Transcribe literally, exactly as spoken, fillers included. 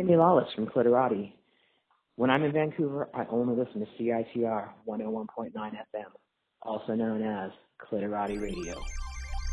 Randy Lawless from Clitorati. When I'm in Vancouver, I only listen to C I T R one oh one point nine F M, also known as Clitorati Radio.